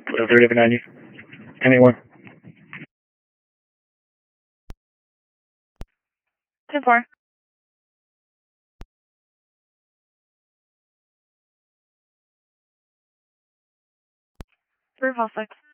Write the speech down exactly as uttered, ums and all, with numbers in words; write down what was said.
thirty over ninety. Anyone? ten four. Three four six.